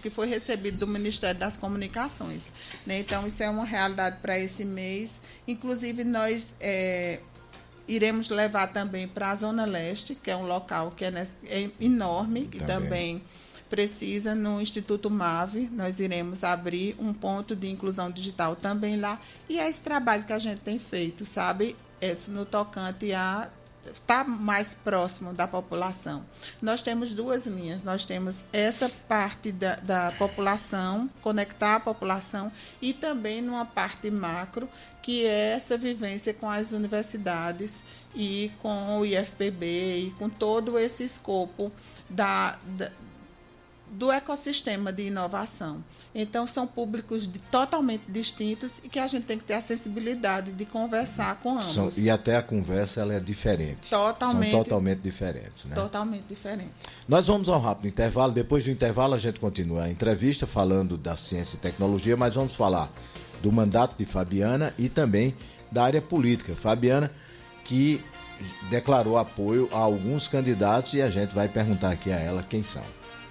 que foi recebido do Ministério das Comunicações, né? Então, isso é uma realidade para esse mês. Inclusive, nós iremos levar também para a Zona Leste, que é um local que é enorme e também precisa, no Instituto MAVE, nós iremos abrir um ponto de inclusão digital também lá. E é esse trabalho que a gente tem feito, sabe, Edson, no tocante a estar mais próximo da população. Nós temos duas linhas. Nós temos essa parte da população, conectar a população, e também numa parte macro, que é essa vivência com as universidades e com o IFPB e com todo esse escopo do ecossistema de inovação. Então, são públicos totalmente distintos e que a gente tem que ter a sensibilidade de conversar com ambos. E até a conversa ela é diferente. São totalmente diferentes, né? Totalmente diferentes. Nós vamos ao rápido intervalo. Depois do intervalo, a gente continua a entrevista falando da ciência e tecnologia, mas vamos falar do mandato de Fabiana e também da área política. Fabiana, que declarou apoio a alguns candidatos, e a gente vai perguntar aqui a ela quem são.